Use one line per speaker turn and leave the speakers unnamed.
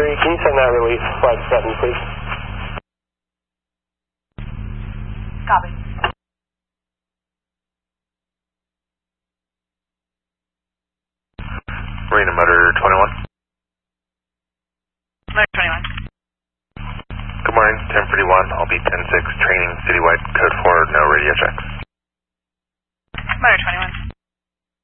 can you send that release, flight 7, please?
Copy.
Marina Motor 21.
Motor 21.
Good morning, 1041. I'll be 10-6, training citywide, code 4, no radio checks.
Motor 21.